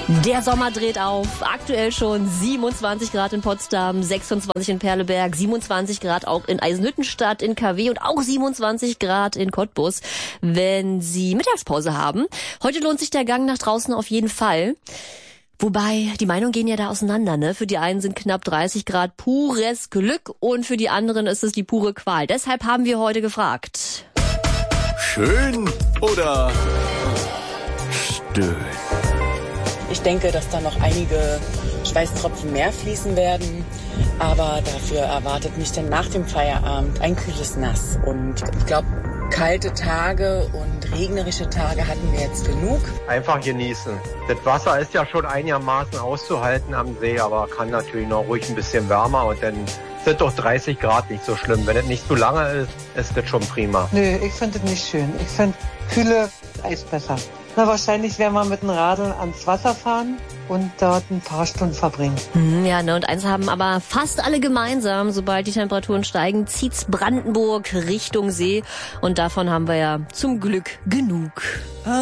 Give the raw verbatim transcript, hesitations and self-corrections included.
Der Sommer dreht auf. Aktuell schon siebenundzwanzig Grad in Potsdam, sechsundzwanzig in Perleberg, siebenundzwanzig Grad auch in Eisenhüttenstadt, in K W und auch siebenundzwanzig Grad in Cottbus, wenn Sie Mittagspause haben. Heute lohnt sich der Gang nach draußen auf jeden Fall. Wobei, die Meinungen gehen ja da auseinander, ne? Für die einen sind knapp dreißig Grad pures Glück und für die anderen ist es die pure Qual. Deshalb haben wir heute gefragt. Schön oder stöhn? Ich denke, dass da noch einige Schweißtropfen mehr fließen werden. Aber dafür erwartet mich dann nach dem Feierabend ein kühles Nass. Und ich glaube, kalte Tage und regnerische Tage hatten wir jetzt genug. Einfach genießen. Das Wasser ist ja schon einigermaßen auszuhalten am See, aber kann natürlich noch ruhig ein bisschen wärmer. Und dann sind doch dreißig Grad nicht so schlimm. Wenn es nicht zu lange ist, ist das schon prima. Nö, ich finde es nicht schön. Ich finde kühle Eis besser. Na, wahrscheinlich werden wir mit dem Radl ans Wasser fahren und dort ein paar Stunden verbringen. Ja, ne, und eins haben aber fast alle gemeinsam. Sobald die Temperaturen steigen, zieht's Brandenburg Richtung See. Und davon haben wir ja zum Glück genug.